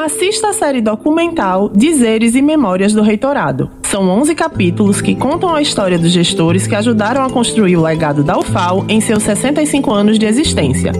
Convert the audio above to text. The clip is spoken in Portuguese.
Assista a série documental Dizeres e Memórias do Reitorado. São 11 capítulos que contam a história dos gestores que ajudaram a construir o legado da UFAL em seus 65 anos de existência.